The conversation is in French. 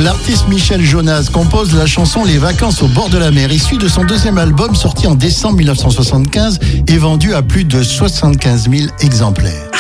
l'artiste Michel Jonas compose la chanson Les vacances au bord de la mer, issue de son deuxième album sorti en décembre 1975 et vendu à plus de 75 000 exemplaires.